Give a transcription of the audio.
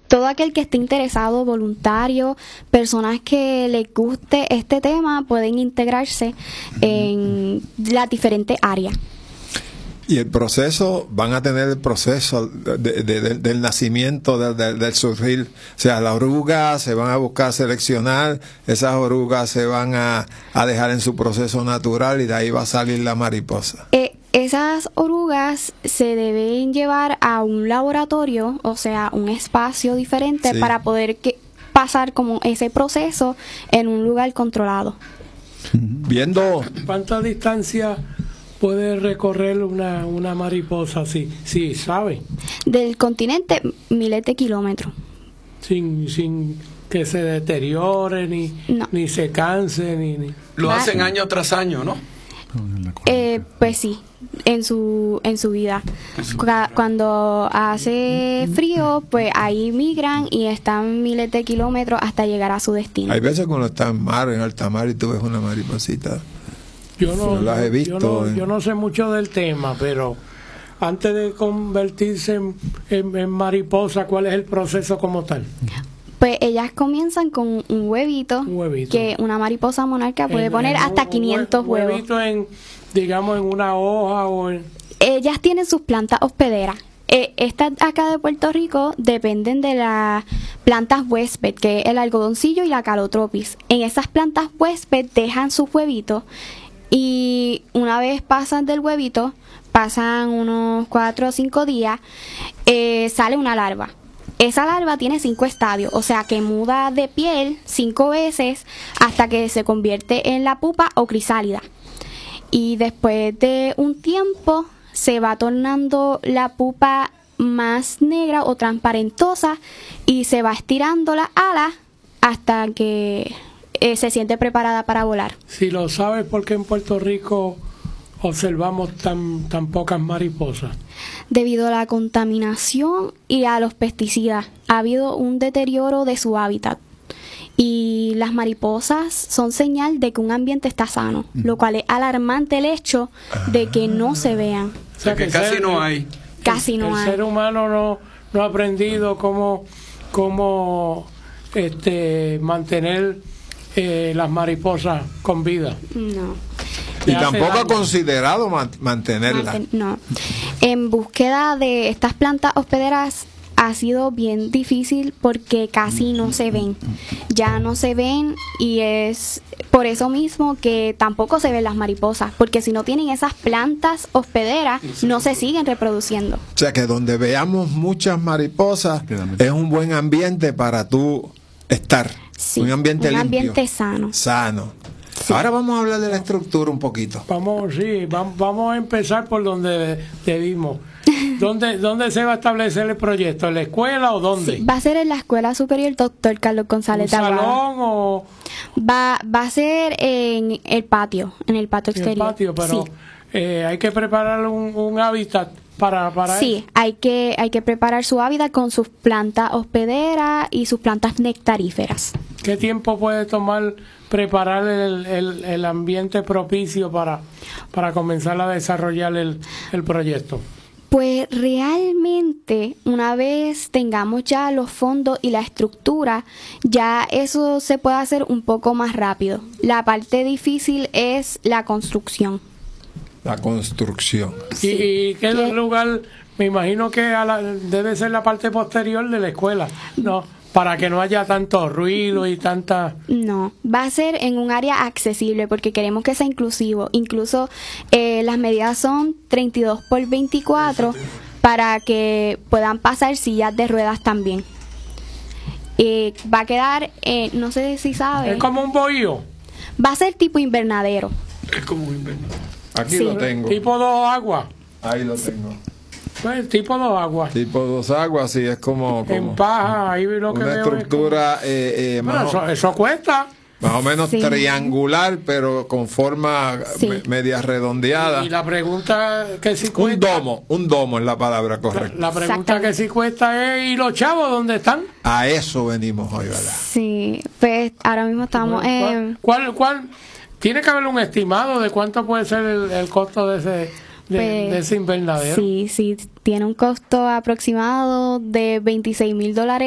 todo aquel que esté interesado, voluntario, personas que les guste este tema, pueden integrarse en las diferentes áreas. Y el proceso, van a tener el proceso del nacimiento, del surgir. O sea, las orugas se van a buscar seleccionar, esas orugas se van a dejar en su proceso natural y de ahí va a salir la mariposa. Esas orugas se deben llevar a un laboratorio, o sea, un espacio diferente, sí, para poder pasar como ese proceso en un lugar controlado. Viendo... ¿Cuánta distancia puede recorrer una mariposa así? Sí, ¿sabe? Del continente, miles de kilómetros. Sin que se deteriore, ni se canse, ni... Lo hacen año tras año, ¿no? Pues sí, en su vida. Cuando hace frío, pues ahí migran y están miles de kilómetros hasta llegar a su destino. Hay veces cuando está en mar, en alta mar, y tú ves una mariposita. Yo no las he visto. Yo no sé mucho del tema, pero antes de convertirse en mariposa, ¿cuál es el proceso como tal? Pues ellas comienzan con un huevito, que una mariposa monarca puede poner hasta 500 huevos. ¿Huevito digamos, en una hoja o en...? Ellas tienen sus plantas hospederas. Estas acá de Puerto Rico dependen de las plantas huésped, que es el algodoncillo y la calotropis. En esas plantas huésped dejan sus huevitos y una vez pasan del huevito, pasan unos 4 o 5 días, sale una larva. Esa larva tiene 5 estadios, o sea que muda de piel 5 veces hasta que se convierte en la pupa o crisálida. Y después de un tiempo se va tornando la pupa más negra o transparentosa y se va estirando la ala hasta que se siente preparada para volar. Si lo sabes, ¿por qué en Puerto Rico observamos tan pocas mariposas? Debido a la contaminación y a los pesticidas, ha habido un deterioro de su hábitat. Y las mariposas son señal de que un ambiente está sano, lo cual es alarmante el hecho de que no se vean. O sea, que casi no hay. Casi no hay. El ser humano no ha aprendido cómo mantener las mariposas con vida. No. Y tampoco ha considerado mantenerlas. No. En búsqueda de estas plantas hospederas ha sido bien difícil porque casi no se ven. Ya no se ven y es por eso mismo que tampoco se ven las mariposas, porque si no tienen esas plantas hospederas no se siguen reproduciendo. O sea que donde veamos muchas mariposas es un buen ambiente para tú estar. Sí, un ambiente limpio. Un ambiente sano. Sí. Ahora vamos a hablar de la estructura un poquito. Vamos a empezar por donde debimos. ¿Dónde se va a establecer el proyecto? ¿En la escuela o dónde? Sí, va a ser en la Escuela Superior Dr. Carlos González Taboada. ¿Un salón o...? Va a ser en el patio exterior. En el patio, pero sí. Hay que preparar un hábitat para sí, eso. hay que preparar su hábitat con sus plantas hospederas y sus plantas nectaríferas. ¿Qué tiempo puede tomar preparar el ambiente propicio para comenzar a desarrollar el proyecto? Pues realmente una vez tengamos ya los fondos y la estructura, ya eso se puede hacer un poco más rápido. La parte difícil es la construcción. La construcción. Sí. ¿Y qué lugar? Me imagino que debe ser la parte posterior de la escuela, ¿no? Para que no haya tanto ruido y tanta... No, va a ser en un área accesible porque queremos que sea inclusivo. Incluso las medidas son 32 por 24 para que puedan pasar sillas de ruedas también. Va a quedar, no sé si sabe... ¿Es como un bohío? Va a ser tipo invernadero. Es como un invernadero. Aquí Sí. lo tengo. ¿Tipo 2 aguas? Ahí lo tengo. Pues, tipo 2 aguas. Tipo 2 aguas, sí, es como En paja, ahí lo que una veo estructura eso cuesta. más o menos Sí. triangular, pero con forma Sí. media redondeada. Y la pregunta que sí cuesta... Un domo es la palabra correcta. La pregunta que sí cuesta es, ¿y los chavos dónde están? A eso venimos hoy, ¿verdad? Sí, pues ahora mismo estamos en... ¿Cuál? Tiene que haber un estimado de cuánto puede ser el costo de ese invernadero. Sí, tiene un costo aproximado de $26,000